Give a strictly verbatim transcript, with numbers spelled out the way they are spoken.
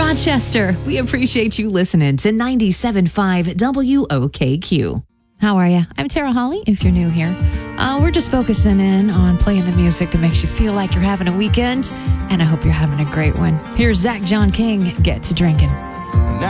Rochester, we appreciate you listening to ninety-seven point five W O K Q. How are you? I'm Tara Holly, if you're new here. Uh, we're just focusing in on playing the music that makes you feel like you're having a weekend, and I hope you're having a great one. Here's Zach John King, Get to Drinking.